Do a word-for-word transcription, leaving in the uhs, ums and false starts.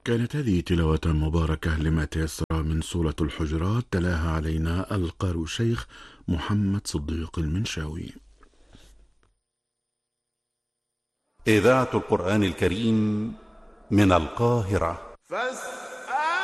كانت هذه تلاوة مباركة لما تيسر من سورة الحجرات، تلاها علينا القارئ الشيخ محمد صديق المنشاوي. إذاعة القرآن الكريم من القاهرة.